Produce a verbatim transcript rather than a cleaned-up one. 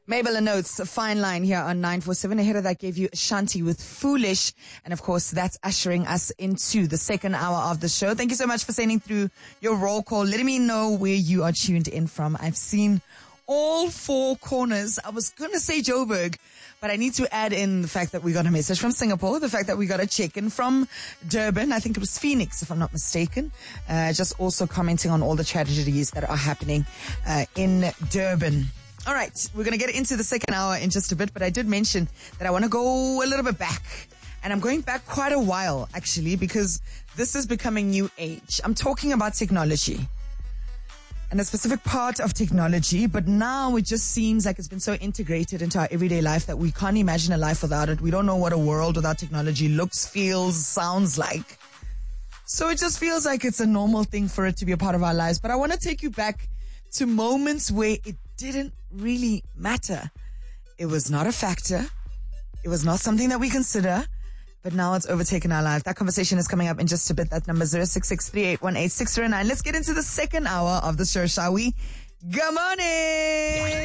Mabel and Notes, a fine line here on nine four seven. Ahead of that gave you Shanti with Foolish. And of course, that's ushering us into the second hour of the show. Thank you so much for sending through your roll call, letting me know where you are tuned in from. I've seen all four corners. I was going to say Joburg, but I need to add in the fact that we got a message from Singapore, the fact that we got a check-in from Durban. I think it was Phoenix, if I'm not mistaken. Uh, just also commenting on all the tragedies that are happening uh, in Durban. All right, we're going to get into the second hour in just a bit, but I did mention that I want to go a little bit back. And I'm going back quite a while, actually, because this is becoming new age. I'm talking about technology and a specific part of technology, but now it just seems like it's been so integrated into our everyday life that we can't imagine a life without it. We don't know what a world without technology looks, feels, sounds like. So it just feels like it's a normal thing for it to be a part of our lives. But I want to take you back to moments where it didn't really matter. It was not a factor. It was not something that we consider, but now it's overtaken our life. That conversation is coming up in just a bit. That number zero six six three eight one eight six zero nine. Let's get into the second hour of the show, shall we? Good morning.